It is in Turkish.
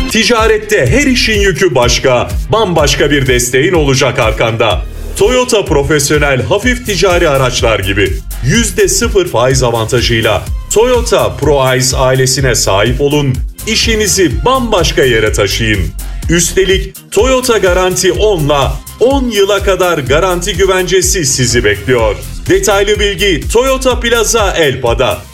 Ticarette her işin yükü başka, bambaşka bir desteğin olacak arkanda. Toyota Profesyonel hafif ticari araçlar gibi %0 faiz avantajıyla Toyota ProAce ailesine sahip olun, işinizi bambaşka yere taşıyın. Üstelik Toyota Garanti 10'la 10 yıla kadar garanti güvencesi sizi bekliyor. Detaylı bilgi Toyota Plaza Elpa'da.